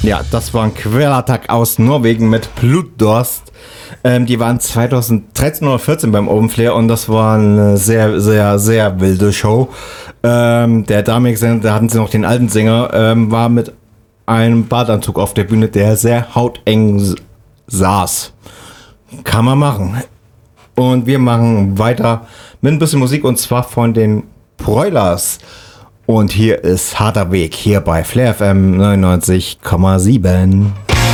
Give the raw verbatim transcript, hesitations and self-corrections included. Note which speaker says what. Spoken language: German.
Speaker 1: Ja, das war ein Quellattack aus Norwegen mit Blutdurst. Ähm, die waren zweitausenddreizehn oder vierzehn beim Open Flair und das war eine sehr, sehr, sehr wilde Show. Ähm, der damalige Sänger, da hatten sie noch den alten Sänger, ähm, war mit einem Badeanzug auf der Bühne, der sehr hauteng s- saß. Kann man machen. Und wir machen weiter mit ein bisschen Musik und zwar von den Broilers. Und hier ist Harter Weg, hier bei Flair F M neunundneunzig Komma sieben.